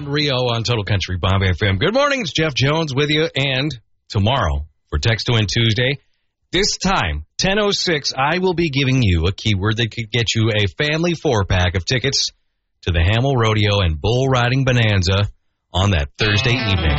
Rio on Total Country Bob FM. Good morning, it's Jeff Jones with you, and tomorrow for Text to Win Tuesday, this time, 10:06, I will be giving you a keyword that could get you a family 4-pack of tickets to the Hamel Rodeo and Bull Riding Bonanza on that Thursday evening.